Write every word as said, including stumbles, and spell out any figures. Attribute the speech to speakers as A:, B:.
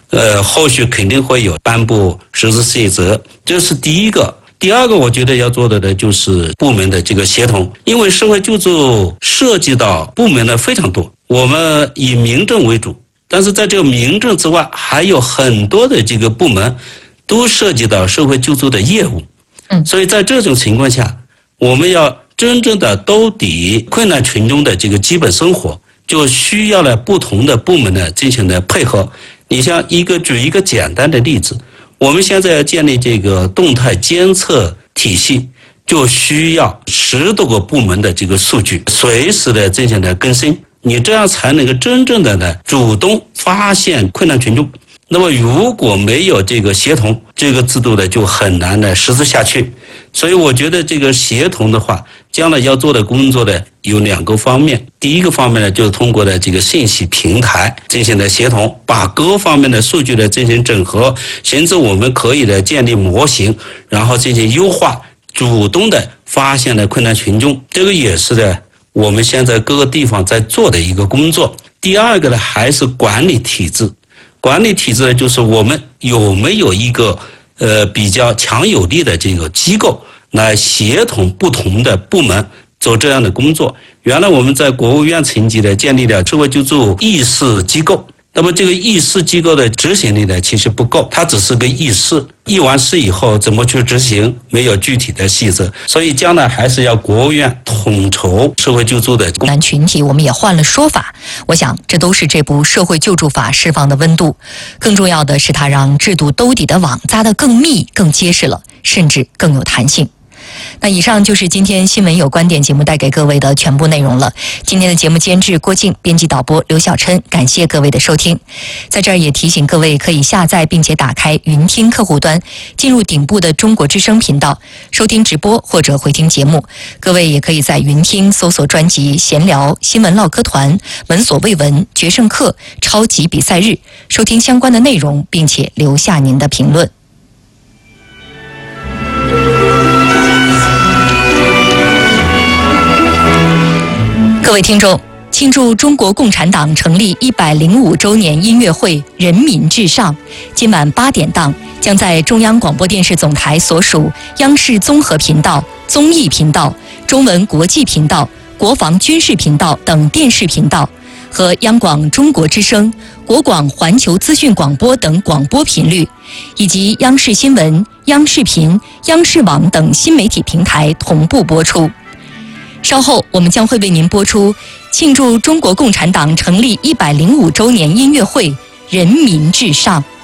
A: 呃，后续肯定会有颁布实施细则，这是第一个。第二个，我觉得要做的呢，就是部门的这个协同，因为社会救助涉及到部门呢非常多，我们以民政为主，但是在这个民政之外，还有很多的这个部门都涉及到社会救助的业务。嗯，所以在这种情况下，我们要真正的兜底困难群众的这个基本生活，就需要了不同的部门呢进行的配合。你像一个举一个简单的例子。我们现在要建立这个动态监测体系，就需要十多个部门的这个数据，随时的进行的更新，你这样才能够真正的呢主动发现困难群众。那么如果没有这个协同，这个制度呢就很难的实施下去。所以我觉得这个协同的话，将来要做的工作呢有两个方面。第一个方面呢，就是通过的这个信息平台进行的协同，把各方面的数据呢进行整合，甚至我们可以的建立模型，然后进行优化，主动的发现了困难群众。这个也是呢我们现在各个地方在做的一个工作。第二个呢，还是管理体制。管理体制呢，就是我们有没有一个呃比较强有力的这个机构来协同不同的部门做这样的工作。原来我们在国务院层级的建立了社会救助议事机构，那么这个议事机构的执行力呢其实不够，它只是个议事，议完事以后怎么去执行没有具体的细则，所以将来还是要国务院统筹社会救助的
B: 困难群体。我们也换了说法，我想这都是这部社会救助法释放的温度，更重要的是它让制度兜底的网扎得更密更结实了，甚至更有弹性。那以上就是今天新闻有观点节目带给各位的全部内容了。今天的节目监制郭静，编辑导播刘小琛，感谢各位的收听。在这儿也提醒各位可以下载并且打开云听客户端，进入顶部的中国之声频道收听直播或者回听节目。各位也可以在云听搜索专辑闲聊、新闻唠嗑团、闻所未闻、决胜课、超级比赛日，收听相关的内容，并且留下您的评论。各位听众，庆祝中国共产党成立一百零五周年音乐会“人民至上”，今晚八点档将在中央广播电视总台所属央视综合频道、综艺频道、中文国际频道、国防军事频道等电视频道和央广中国之声、国广环球资讯广播等广播频率，以及央视新闻、央视频、央视网等新媒体平台同步播出。稍后我们将会为您播出庆祝中国共产党成立一百零五周年音乐会“人民至上”。